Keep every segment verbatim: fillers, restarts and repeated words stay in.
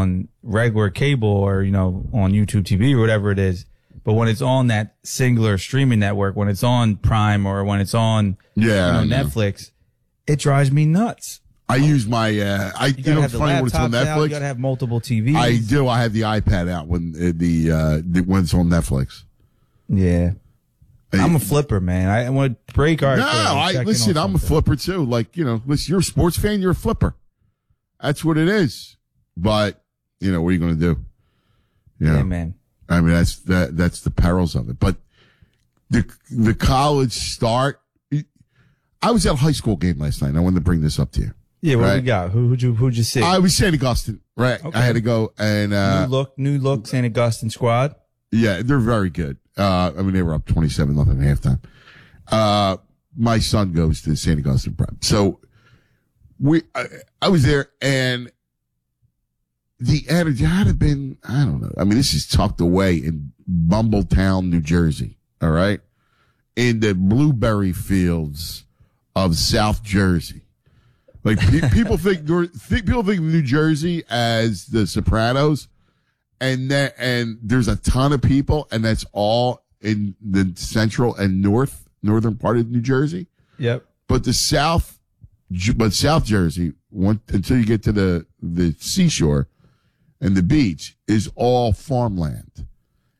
on regular cable or, you know, on YouTube T V or whatever it is. But when it's on that singular streaming network, when it's on Prime or when it's on yeah, you know, Netflix, it drives me nuts. I use my, uh, I, you, you know, it's funny when it's on Netflix. Out, you gotta have multiple T Vs. I do. I have the iPad out when uh, the, uh, the, when it's on Netflix. Yeah. I, I'm a flipper, man. I want to break our. No, I, listen, I'm a flipper too. Like, you know, listen, you're a sports fan, you're a flipper. That's what it is. But, you know, what are you going to do? You know, yeah, man. I mean, that's, that, that's the perils of it. But the, the college start, I was at a high school game last night. And I wanted to bring this up to you. Yeah, what right? we got? Who, who'd you, who'd you see? I was Saint Augustine, right? Okay. I had to go and, uh. New look, new look, Saint Augustine squad. Yeah, they're very good. Uh, I mean, they were up twenty-seven nothing at halftime. Uh, my son goes to Saint Augustine Prep. So we, I, I was there and the energy had have been, I don't know. I mean, this is tucked away in Bumbletown, New Jersey. All right. In the blueberry fields of South Jersey. Like pe- people think, think, people think of New Jersey as the Sopranos. And that, and there's a ton of people, and that's all in the central and north, northern part of New Jersey. Yep. But the south, but South Jersey, one, until you get to the, the seashore and the beach, is all farmland.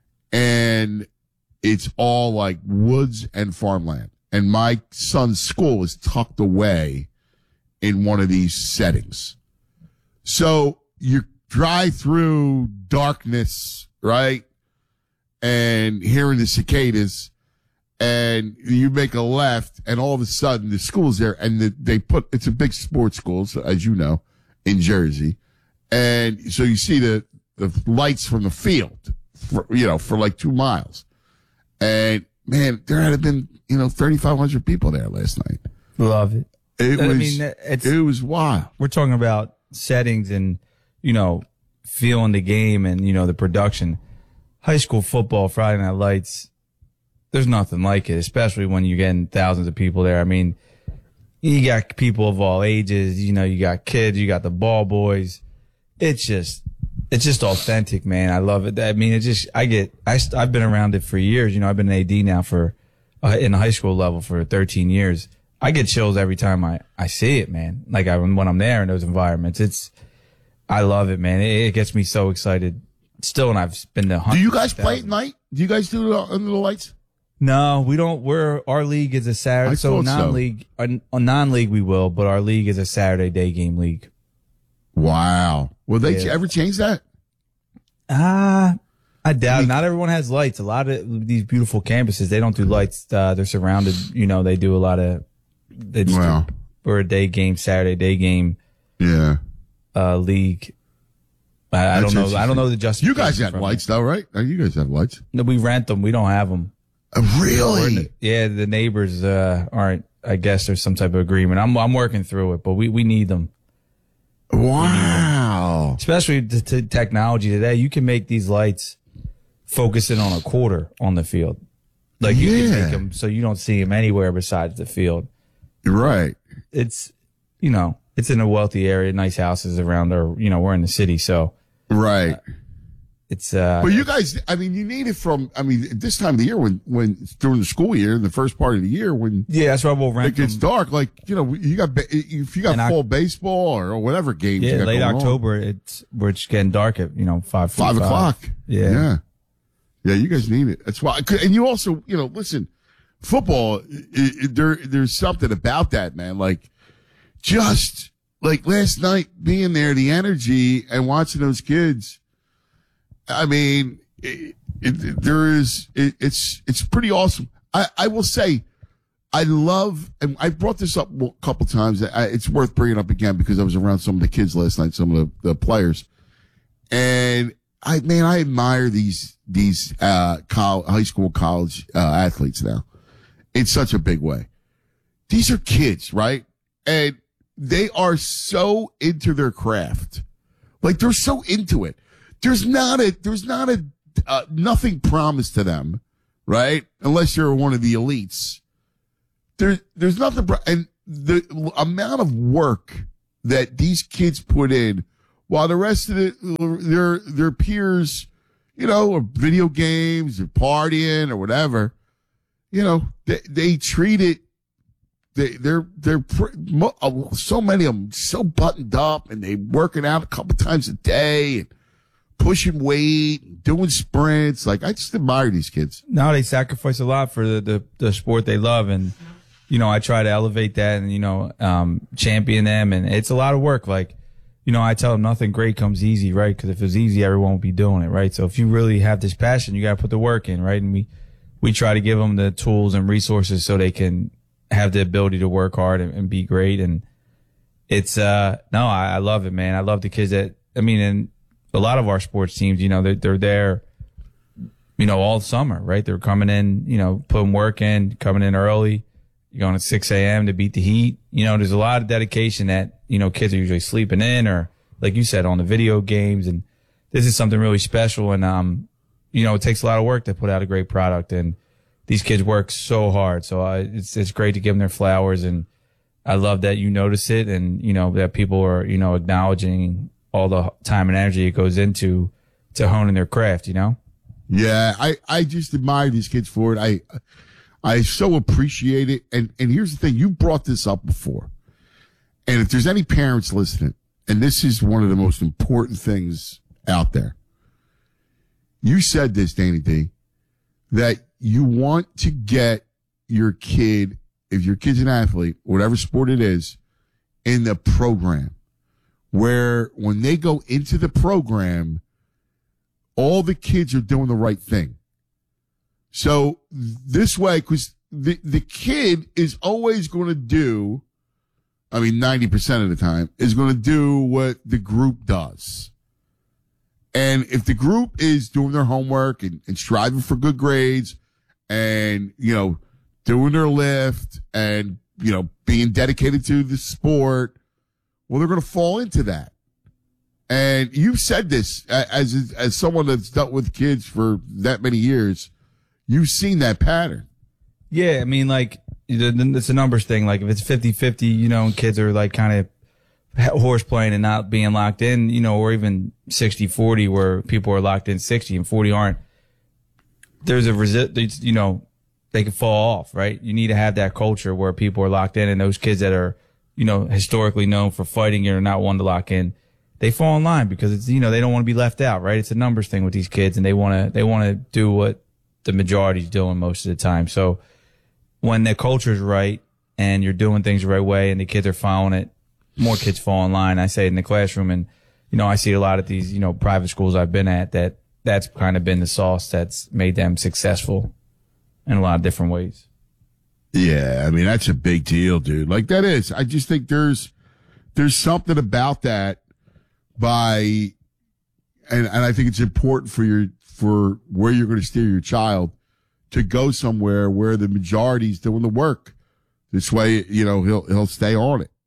And it's all like woods and farmland. And my son's school is tucked away in one of these settings. So you're, drive through darkness, right? And hearing the cicadas, and you make a left, and all of a sudden the school's there, and the, they put, it's a big sports school, so, as you know, in Jersey. And so you see the, the lights from the field, for, you know, for like two miles. And man, there had been, you know, thirty-five hundred people there last night. Love it. It I was, mean, it's, it was wild. We're talking about settings and, you know, feeling the game and, you know, the production. High school football, Friday Night Lights, there's nothing like it, especially when you're getting thousands of people there. I mean, you got people of all ages, you know, you got kids, you got the ball boys. It's just, it's just authentic, man. I love it. I mean, it just, I get, I, I've been around it for years. You know, I've been an A D now for, uh, in the high school level for thirteen years. I get chills every time I, I see it, man. Like I, when I'm there in those environments, it's, I love it, man. It, it gets me so excited. Still, and I've been to. Do you guys play at night? Do you guys do it under the lights? No, we don't. We're our league is a Saturday, so non-league, so. a, a non-league we will, but our league is a Saturday day game league. Wow. Will they yeah. ever change that? Ah, uh, I doubt. I mean, not everyone has lights. A lot of these beautiful campuses, they don't do lights. Uh, they're surrounded. You know, they do a lot of. They just wow. do, we're a day game, Saturday day game. Yeah. Uh, league. I, I don't know. I don't know the justification. You guys have lights, it. though, right? You guys have lights. No, we rent them. We don't have them. Uh, really? The, yeah, the neighbors uh, aren't. I guess there's some type of agreement. I'm I'm working through it, but we, we need them. Wow. Especially to, to technology today, you can make these lights focusing on a quarter on the field. Like you yeah. can make them so you don't see them anywhere besides the field. Right. It's, you know, it's in a wealthy area, nice houses around, or you know, we're in the city, so. Right. Uh, it's uh. But you guys, I mean, you need it from. I mean, this time of the year when when during the school year, in the first part of the year when. Yeah, that's why we'll rent. It gets them. dark. Like you know, you got if you got and fall I, baseball or, or whatever games. Yeah, you got late going October. On. It's where it's getting dark at you know five. Five o'clock. Yeah. Yeah. Yeah, you guys need it. That's why. And you also, you know, listen, football. It, it, there, there's something about that, man. Like, just like last night, being there, the energy and watching those kids. I mean, it, it, there is. It, it's it's pretty awesome. I, I will say, I love, and I brought this up a couple times. I, it's worth bringing up again because I was around some of the kids last night, some of the, the players, and I man, I admire these these uh college, high school, college uh, athletes now in such a big way. These are kids, right? And they are so into their craft, like they're so into it. There's not a, there's not a, uh, nothing promised to them, right? Unless you're one of the elites. There, there's nothing, pro- and the amount of work that these kids put in while the rest of the, their, their peers, you know, are video games or partying or whatever, you know, they, they treat it, they, they're, they're, so many of them so buttoned up and they working out a couple times a day and pushing weight and doing sprints. Like, I just admire these kids. No, they sacrifice a lot for the, the, the sport they love. And, you know, I try to elevate that and, you know, um, champion them. And it's a lot of work. Like, you know, I tell them nothing great comes easy, right? Because if it was easy, everyone would be doing it, right? So if you really have this passion, you got to put the work in, right? And we, we try to give them the tools and resources so they can have the ability to work hard and, and be great. And it's, uh, no, I, I love it, man. I love the kids that, I mean, and a lot of our sports teams, you know, they're, they're there, you know, all summer, right? They're coming in, you know, putting work in, coming in early. You're going at six a.m. to beat the heat. You know, there's a lot of dedication that, you know, kids are usually sleeping in or, like you said, on the video games. And this is something really special. And, um, you know, it takes a lot of work to put out a great product. And these kids work so hard. So uh, it's, it's great to give them their flowers. And I love that you notice it and, you know, that people are, you know, acknowledging all the time and energy it goes into to honing their craft, you know? Yeah, I, I just admire these kids for it. I, I so appreciate it. And, and here's the thing. You brought this up before. And if there's any parents listening, and this is one of the most important things out there, you said this, Danny D, that you want to get your kid, if your kid's an athlete, whatever sport it is, in the program where when they go into the program, all the kids are doing the right thing. So this way, because the, the kid is always going to do, I mean, ninety percent of the time, is going to do what the group does. And if the group is doing their homework and, and striving for good grades and, you know, doing their lift and, you know, being dedicated to the sport, well, they're going to fall into that. And you've said this as, as someone that's dealt with kids for that many years. You've seen that pattern. Yeah. I mean, like, it's a numbers thing. Like, if it's fifty-fifty, you know, and kids are like kind of horse playing and not being locked in, you know, or even sixty forty where people are locked in sixty and forty aren't. There's a resist, you know, they can fall off, right? You need to have that culture where people are locked in and those kids that are, you know, historically known for fighting or not one to lock in, they fall in line because it's, you know, they don't want to be left out, right? It's a numbers thing with these kids and they want to, they want to do what the majority's doing most of the time. So when the culture's right and you're doing things the right way and the kids are following it, more kids fall in line. I say it in the classroom and, you know, I see a lot of these, you know, private schools I've been at that that's kind of been the sauce that's made them successful in a lot of different ways. Yeah. I mean, that's a big deal, dude. Like that is, I just think there's, there's something about that by, and, and I think it's important for your, for where you're going to steer your child to go somewhere where the majority's doing the work. This way, you know, he'll, he'll stay on it.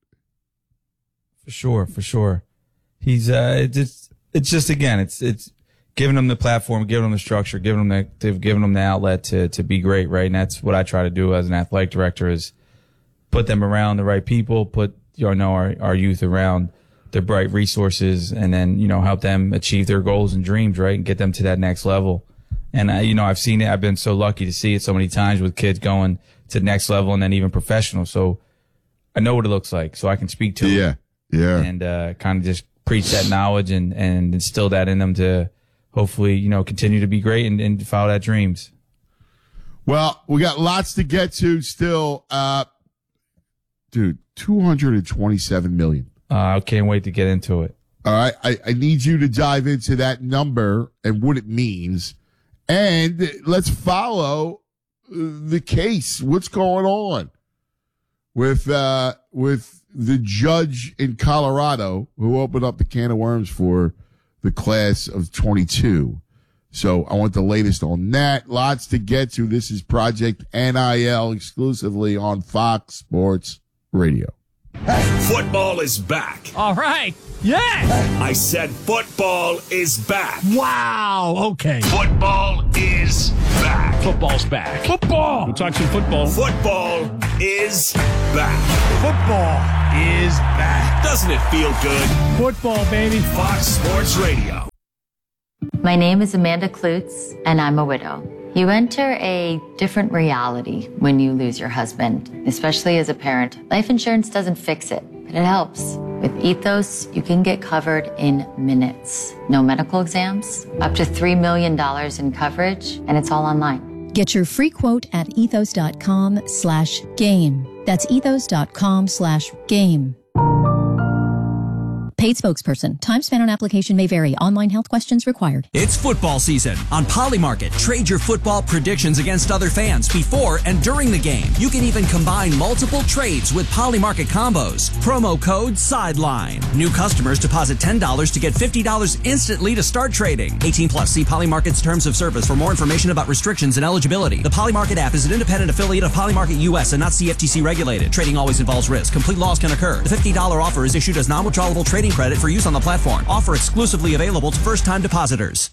For sure. For sure. He's, uh, it's, it's, it's just, again, it's, it's giving them the platform, giving them the structure, giving them the, giving them the outlet to, to be great. Right. And that's what I try to do as an athletic director is put them around the right people, put, you know, our, our youth around the bright resources and then, you know, help them achieve their goals and dreams, right? And get them to that next level. And I, you know, I've seen it. I've been so lucky to see it so many times with kids going to the next level and then even professional. So I know what it looks like. So I can speak to yeah. it. Yeah. And, uh, kind of just preach that knowledge and, and instill that in them to hopefully, you know, continue to be great and, and follow that dreams. Well, we got lots to get to still. Uh, dude, two hundred twenty-seven million. Uh, I can't wait to get into it. All right. I, I need you to dive into that number and what it means. And let's follow the case. What's going on with, uh, with the judge in Colorado who opened up the can of worms for the class of twenty-two. So I want the latest on that. Lots to get to. This is Project N I L exclusively on Fox Sports Radio. Football is back. All right. Yeah. I said football is back. Wow. Okay. Football is back. Football's back. Football. We'll talk some football. Football is back. Football. is back. Doesn't it feel good? Football, baby. Fox Sports Radio. My name is Amanda Klutz, and I'm a widow. You enter a different reality when you lose your husband, especially as a parent. Life insurance doesn't fix it, but it helps. With Ethos, you can get covered in minutes. No medical exams, up to three million dollars in coverage, and it's all online. Get your free quote at ethos.com slash game. That's ethos.com slash game. Paid spokesperson. Time spent on application may vary. Online health questions required. It's football season. On Polymarket, trade your football predictions against other fans before and during the game. You can even combine multiple trades with Polymarket combos. Promo code SIDELINE. New customers deposit ten dollars to get fifty dollars instantly to start trading. eighteen plus. See Polymarket's terms of service for more information about restrictions and eligibility. The Polymarket app is an independent affiliate of Polymarket U S and not C F T C regulated. Trading always involves risk. Complete loss can occur. The fifty dollars offer is issued as non-withdrawable trading credit for use on the platform. Offer exclusively available to first-time depositors.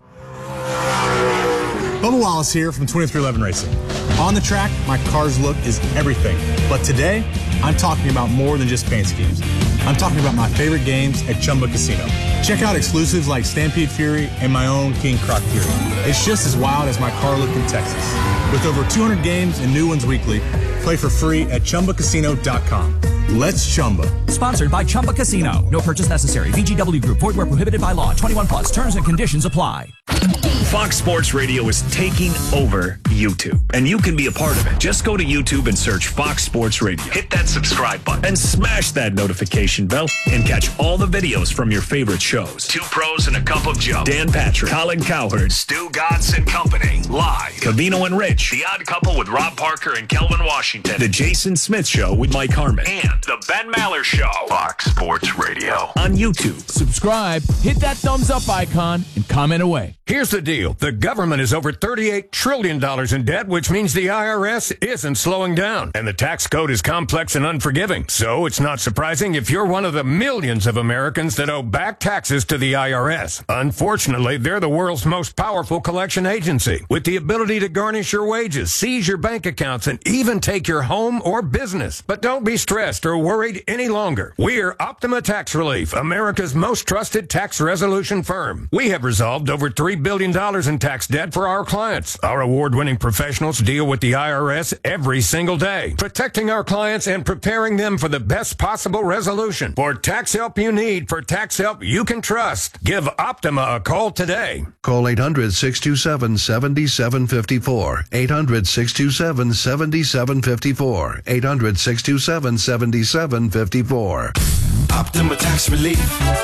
Bubba Wallace here from twenty-three eleven Racing. On the track, my car's look is everything. But today, I'm talking about more than just fancy games. I'm talking about my favorite games at Chumba Casino. Check out exclusives like Stampede Fury and my own King Croc Fury. It's just as wild as my car look in Texas. With over two hundred games and new ones weekly, play for free at Chumba Casino dot com. Let's Chumba. Sponsored by Chumba Casino. No purchase necessary. V G W Group. Void where prohibited by law. twenty-one plus. Terms and conditions apply. Fox Sports Radio is taking over YouTube, and you can be a part of it. Just go to YouTube and search Fox Sports Radio. Hit that subscribe button and smash that notification bell and catch all the videos from your favorite shows. Two Pros and a Cup of Joe. Dan Patrick, Colin Cowherd, Stu Gatz and Company. Live. Cavino and Rich. The Odd Couple with Rob Parker and Kelvin Washington. The Jason Smith Show with Mike Harmon. And The Ben Maller Show. Fox Sports Radio. On YouTube. Subscribe, hit that thumbs up icon, and comment away. Here's the deal. The government is over thirty-eight trillion dollars in debt, which means the I R S isn't slowing down. And the tax code is complex and unforgiving. So it's not surprising if you're one of the millions of Americans that owe back taxes to the I R S. Unfortunately, they're the world's most powerful collection agency, with the ability to garnish your wages, seize your bank accounts, and even take your home or business. But don't be stressed or worried any longer. We're Optima Tax Relief, America's most trusted tax resolution firm. We have resolved over three billion dollars in tax debt for our clients. Our award-winning professionals deal with the I R S every single day, protecting our clients and preparing them for the best possible resolution. For tax help you need, for tax help you can trust, give Optima a call today. Call eight hundred, six two seven, seven seven five four. eight hundred, six two seven, seven seven five four. eight hundred, six two seven, seven seven five four. Optima Tax Relief.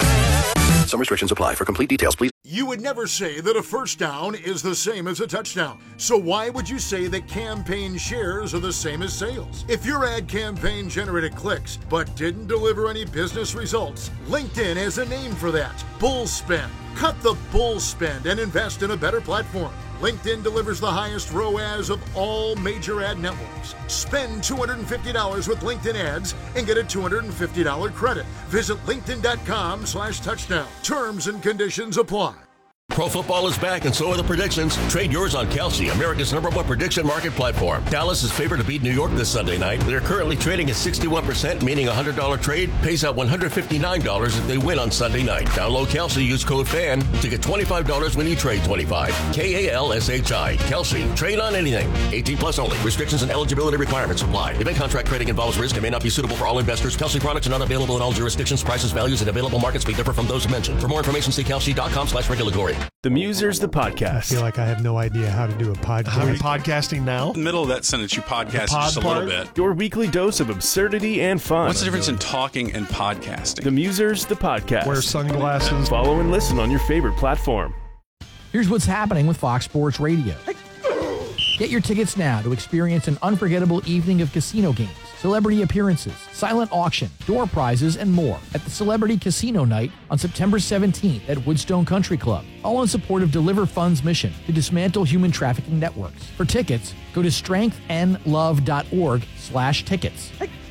Some restrictions apply. For complete details, please. You would never say that a first down is the same as a touchdown. So why would you say that campaign shares are the same as sales? If your ad campaign generated clicks but didn't deliver any business results, LinkedIn has a name for that. Bull spend. Cut the bull spend and invest in a better platform. LinkedIn delivers the highest R O A S of all major ad networks. Spend two hundred fifty dollars with LinkedIn ads and get a two hundred fifty dollars credit. Visit linkedin.com slash touchdown. Terms and conditions apply. Pro football is back, and so are the predictions. Trade yours on Kelsey, America's number one prediction market platform. Dallas is favored to beat New York this Sunday night. They're currently trading at sixty-one percent, meaning a one hundred dollars trade pays out one hundred fifty-nine dollars if they win on Sunday night. Download Kelsey, use code FAN to get twenty-five dollars when you trade twenty-five dollars. K A L S H I. Kelsey. Trade on anything. eighteen plus only. Restrictions and eligibility requirements apply. Event contract trading involves risk and may not be suitable for all investors. Kelsey products are not available in all jurisdictions. Prices, values, and available markets may differ from those mentioned. For more information, see kelsey.com slash regulatory. The Musers, the podcast. I feel like I have no idea how to do a podcast. Are we podcasting now? In the middle of that sentence, you podcast just a little bit. Your weekly dose of absurdity and fun. What's the difference in talking and podcasting? The Musers, the podcast. Wear sunglasses. Follow and listen on your favorite platform. Here's what's happening with Fox Sports Radio. Get your tickets now to experience an unforgettable evening of casino games, celebrity appearances, silent auction, door prizes, and more at the Celebrity Casino Night on September seventeenth at Woodstone Country Club, all in support of Deliver Fund's mission to dismantle human trafficking networks. For tickets, go to strengthandlove.org slash tickets.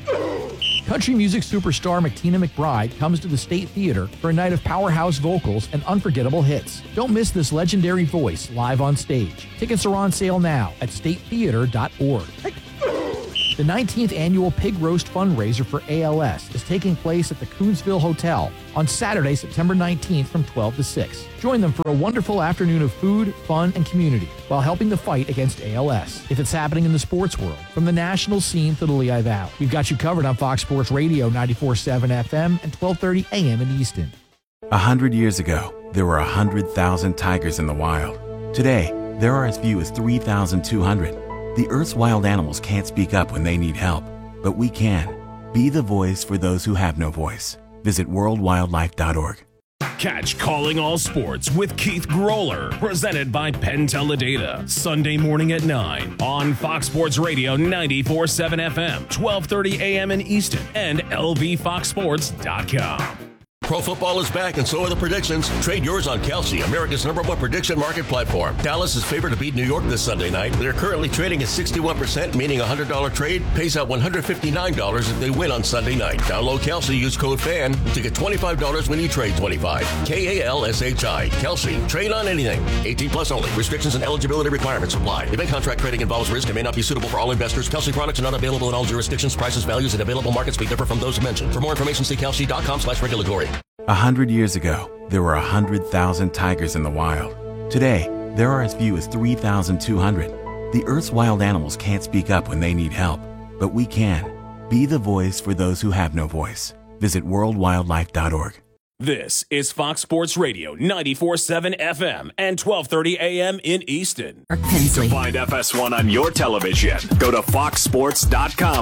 Country music superstar McTina McBride comes to the State Theater for a night of powerhouse vocals and unforgettable hits. Don't miss this legendary voice live on stage. Tickets are on sale now at state theater dot org. The nineteenth annual Pig Roast fundraiser for A L S is taking place at the Coonsville Hotel on Saturday, September nineteenth from twelve to six. Join them for a wonderful afternoon of food, fun, and community while helping the fight against A L S. If it's happening in the sports world, from the national scene to the Lehigh Valley, we've got you covered on Fox Sports Radio ninety-four point seven F M and twelve thirty A M in Easton. A hundred years ago, there were a hundred thousand tigers in the wild. Today, there are as few as three thousand two hundred. The Earth's wild animals can't speak up when they need help, but we can. Be the voice for those who have no voice. Visit world wildlife dot org. Catch Calling All Sports with Keith Groller, presented by Penn Teledata, Sunday morning at nine on Fox Sports Radio ninety-four point seven F M, twelve thirty A M in Easton, and L V fox sports dot com. Pro football is back, and so are the predictions. Trade yours on Kelsey, America's number one prediction market platform. Dallas is favored to beat New York this Sunday night. They're currently trading at sixty-one percent, meaning a one hundred dollars trade pays out one hundred fifty-nine dollars if they win on Sunday night. Download Kelsey, use code FAN to get twenty-five dollars when you trade twenty-five. K A L S H I. Kelsey. Trade on anything. eighteen plus only. Restrictions and eligibility requirements apply. Event contract trading involves risk and may not be suitable for all investors. Kelsey products are not available in all jurisdictions. Prices, values, and available markets may differ from those mentioned. For more information, see kelsey dot com slash regulatory. A hundred years ago, there were a hundred thousand tigers in the wild. Today, there are as few as three thousand two hundred. The Earth's wild animals can't speak up when they need help, but we can. Be the voice for those who have no voice. Visit world wildlife dot org. This is Fox Sports Radio ninety-four point seven F M and twelve thirty A M in Easton. To find F S one on your television, go to fox sports dot com